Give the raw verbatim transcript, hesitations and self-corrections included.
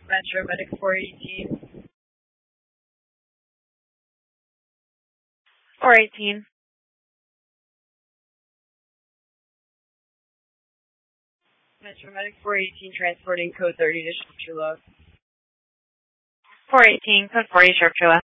Metro Medic four eighteen. four eighteen. Metro Medic four eighteen transporting code thirty to Sharpshoola. four eighteen, code forty, Sharpshoola.